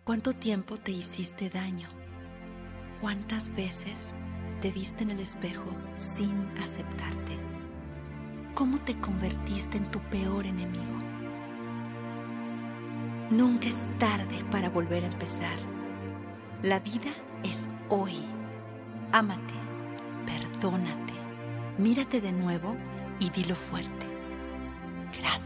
¿Cuánto tiempo te hiciste daño? ¿Cuántas veces te viste en el espejo sin aceptarte? ¿Cómo te convertiste en tu peor enemigo? Nunca es tarde para volver a empezar. La vida es hoy. Ámate, perdónate, mírate de nuevo y dilo fuerte. Gracias.